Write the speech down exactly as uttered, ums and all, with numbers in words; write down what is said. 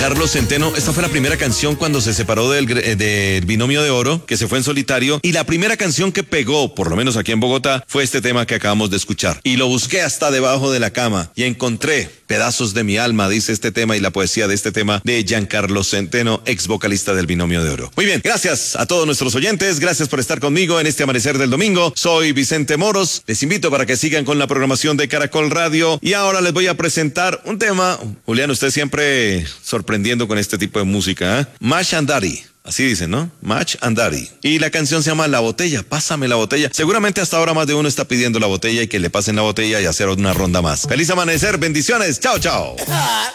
Giancarlo Centeno. Esta fue la primera canción cuando se separó del, del Binomio de Oro, que se fue en solitario. Y la primera canción que pegó, por lo menos aquí en Bogotá, fue este tema que acabamos de escuchar. Y lo busqué hasta debajo de la cama y encontré pedazos de mi alma, dice este tema, y la poesía de este tema de Giancarlo Centeno, ex vocalista del Binomio de Oro. Muy bien, gracias a todos nuestros oyentes. Gracias por estar conmigo en este amanecer del domingo. Soy Vicente Moros. Les invito para que sigan con la programación de Caracol Radio. Y ahora les voy a presentar un tema. Julián, usted siempre sorprendiendo con este tipo de música, ¿eh? Match and Daddy. Así dicen, ¿no? Match and Daddy. Y la canción se llama La Botella, Pásame la Botella. Seguramente hasta ahora más de uno está pidiendo la botella y que le pasen la botella y hacer una ronda más. Feliz amanecer, bendiciones. Chao, chao.